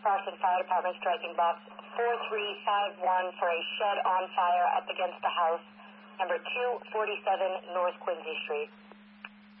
Boston Fire Department striking box 4351 for a shed on fire up against the house, number 247 North Quincy Street.